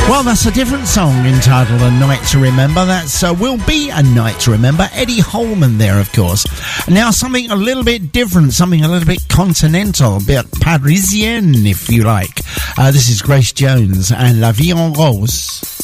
Well, that's a different song entitled A Night to Remember. That's Will Be a Night to Remember. Eddie Holman there, of course. Now, something a little bit different, something a little bit continental, a bit Parisienne, if you like. This is Grace Jones and La Vie en Rose.